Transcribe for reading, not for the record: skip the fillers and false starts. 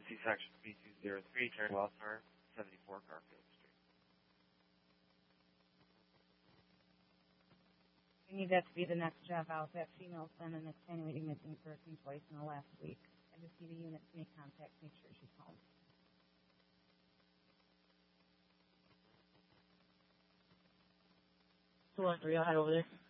section B203, turn west north, 74 Garfield Street. We need that to be the next job out. That female's been an extenuating missing person twice in the last week. I just need a unit to make contact, make sure she's home. 213, I'll head over there.